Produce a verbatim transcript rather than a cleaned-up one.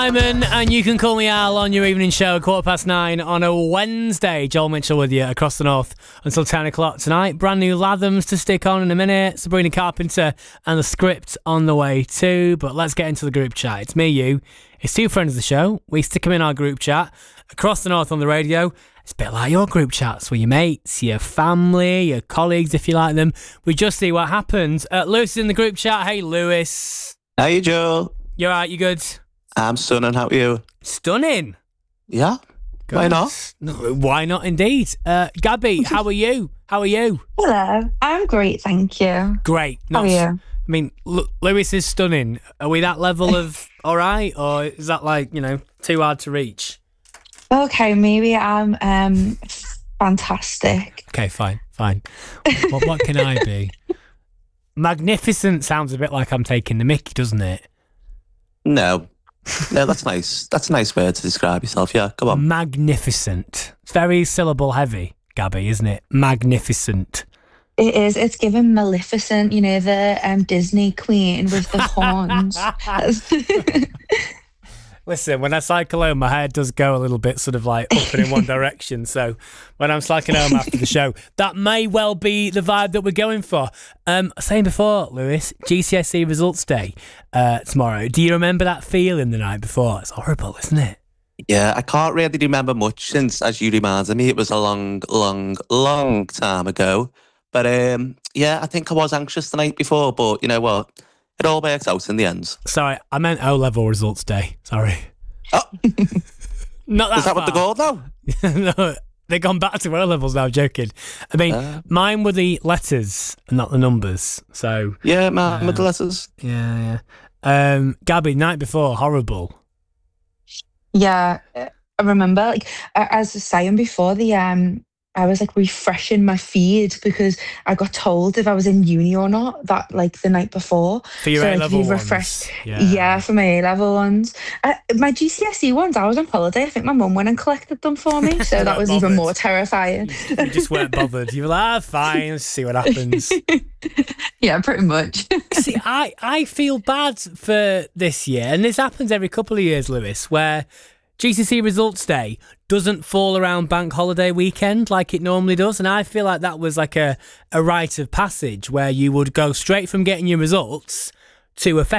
Simon, and you can call me Al on your evening show at quarter past nine on a Wednesday. Joel Mitchell with you across the north until ten o'clock tonight. Brand new Lathams to stick on in a minute. Sabrina Carpenter and the script on the way too. But let's get into the group chat. It's me, you. It's two friends of the show. We stick them in our group chat across the north on the radio. It's a bit like your group chats with your mates, your family, your colleagues if you like them. We just see what happens. Uh, Lewis is in the group chat. Hey, Lewis. Hey, Joel. You all right? You good? I'm stunning. How are you? Stunning. Yeah. Good. Why not? No, why not indeed? Uh, Gabby, how are you? How are you? Hello. I'm great, thank you. Great. How are you? I mean, L- Lewis is stunning. Are we that level of all right? Or is that like, you know, too hard to reach? Okay, maybe I'm um, fantastic. Okay, fine, fine. What, what can I be? Magnificent sounds a bit like I'm taking the mickey, doesn't it? No. No, that's nice. That's a nice word to describe yourself. Yeah, come on. Magnificent. It's very syllable heavy, Gabby, isn't it? Magnificent. It is. It's given Maleficent, you know, the um, Disney queen with the horns. Listen, when I cycle home, my hair does go a little bit sort of like up and in one direction. So when I'm cycling home after the show, that may well be the vibe that we're going for. Um, saying before, Lewis, G C S E results day uh, tomorrow. Do you remember that feeling the night before? It's horrible, isn't it? Yeah, I can't really remember much since, as you reminded me, it was a long, long, long time ago. But um, yeah, I think I was anxious the night before, but you know what? It all worked out in the end. Sorry, I meant O-level results day. Sorry. Oh, not that is that far. what they're called now? No, they've gone back to O-levels now, joking. I mean, uh, mine were the letters, not the numbers. So yeah, man, uh, with the letters. Yeah, yeah. Um, Gabby, night before, horrible. Yeah, I remember, like, as I was saying before, the um, I was like refreshing my feed because I got told if I was in uni or not that like the night before. For your so, A-level like, ones. refreshed, yeah. yeah, for my A-level ones. Uh, my G C S E ones, I was on holiday. I think my mum went and collected them for me, so that was bothered. even more terrifying. You, you just weren't bothered. You were like, ah, fine, let's see what happens. Yeah, pretty much. See, I, I feel bad for this year, and this happens every couple of years, Lewis, where G C S E results day doesn't fall around bank holiday weekend like it normally does. And I feel like that was like a, a rite of passage where you would go straight from getting your results to a